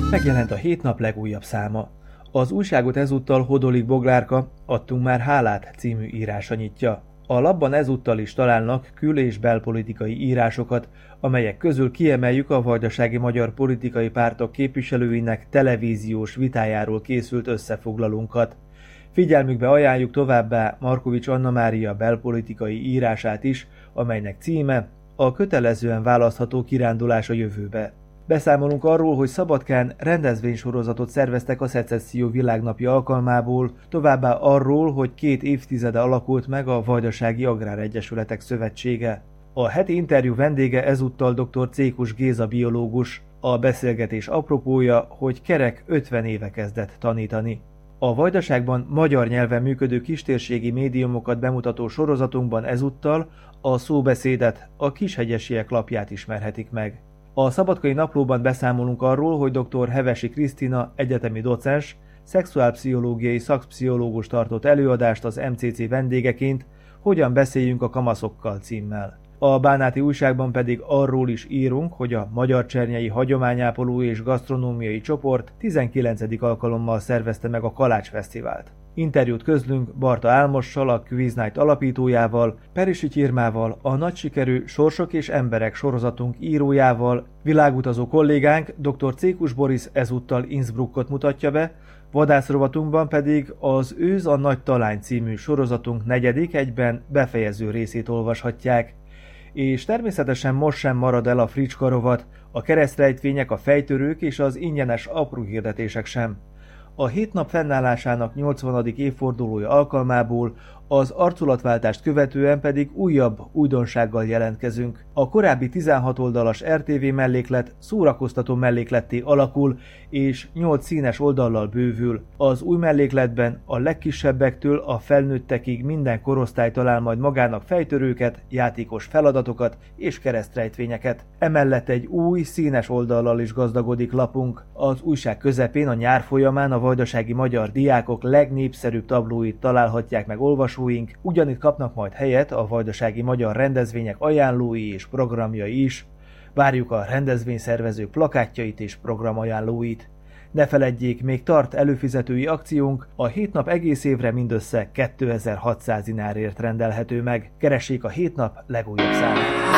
Megjelent a Hét Nap legújabb száma. Az újságot ezúttal Hodolik Boglárka Adtunk már hálát című írása nyitja. A lapban ezúttal is találnak kül- és belpolitikai írásokat, amelyek közül kiemeljük a vajdasági magyar politikai pártok képviselőinek televíziós vitájáról készült összefoglalónkat. Figyelmükbe ajánljuk továbbá Markovics Anna Mária belpolitikai írását is, amelynek címe a kötelezően választható kirándulás a jövőbe. Beszámolunk arról, hogy Szabadkán rendezvénysorozatot szerveztek a Szecesszió világnapja alkalmából, továbbá arról, hogy 2 évtizede alakult meg a Vajdasági Agráregyesületek Szövetsége. A heti interjú vendége ezúttal dr. Cékus Géza biológus. A beszélgetés apropója, hogy kerek 50 éve kezdett tanítani. A Vajdaságban magyar nyelven működő kistérségi médiumokat bemutató sorozatunkban ezúttal a szóbeszédet, a Kishegyesiek lapját ismerhetik meg. A Szabadkai Naplóban beszámolunk arról, hogy dr. Hevesi Krisztina egyetemi docens, szexuálpszichológiai szakpszichológus tartott előadást az MCC vendégeként, Hogyan beszéljünk a kamaszokkal címmel. A Bánáti újságban pedig arról is írunk, hogy a Magyarcsernyei Hagyományápoló és Gasztronómiai Csoport 19. alkalommal szervezte meg a Kalács Fesztivált. Interjút közlünk Barta Álmossal, a Quiz Night alapítójával, Perisi Irmával, a nagy sikerű Sorsok és emberek sorozatunk írójával, világutazó kollégánk dr. Cékus Boris ezúttal Innsbruckot mutatja be, vadászrovatunkban pedig az Őz a Nagy Talány című sorozatunk 4. egyben befejező részét olvashatják. És természetesen most sem marad el a fricska rovat, a keresztrejtvények, a fejtörők és az ingyenes apró hirdetések sem. A Hét Nap fennállásának 80. évfordulója alkalmából az arculatváltást követően pedig újabb újdonsággal jelentkezünk. A korábbi 16 oldalas RTV melléklet szórakoztató mellékletté alakul, és 8 színes oldallal bővül. Az új mellékletben a legkisebbektől a felnőttekig minden korosztály talál majd magának fejtörőket, játékos feladatokat és keresztrejtvényeket. Emellett egy új színes oldallal is gazdagodik lapunk. Az újság közepén a nyár folyamán a vajdasági magyar diákok legnépszerűbb tablóit találhatják meg olvasóink, ugyanitt kapnak majd helyet a vajdasági magyar rendezvények ajánlói és programjai is. Várjuk a rendezvényszervezők plakátjait és programajánlóit. Ne feledjék, még tart előfizetői akciónk, a Hét Nap egész évre mindössze 2600 dinárért rendelhető meg. Keressék a Hét Nap legújabb számát.